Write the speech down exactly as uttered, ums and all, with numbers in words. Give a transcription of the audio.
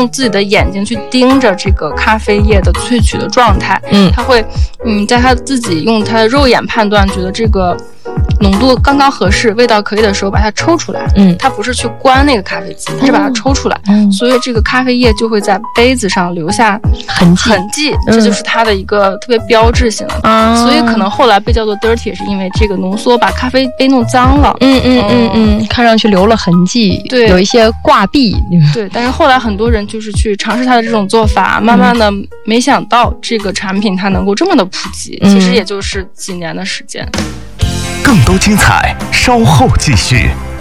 用自己的眼睛去盯着这个咖啡液的萃取的状态， 嗯， 他会嗯在他自己用他的肉眼判断，觉得这个浓度刚刚合适，味道可以的时候把它抽出来， 嗯， 他不是去关那个咖啡机，他是把它抽出来， 嗯， 所以这个咖啡液就会在杯子上留下痕迹， 痕迹， 嗯， 这就是它的一个特别标志性的， 啊， 所以可能后来被叫做 dirty 也是因为这个浓缩把咖啡杯弄脏了， 嗯嗯嗯嗯，看上去留了痕迹， 对， 有一些挂壁， 对，但是后来很多人就是去尝试它的这种做法，慢慢的没想到这个产品它能够这么的普及， 嗯， 其实也就是几年的时间。 更多精彩稍后继续。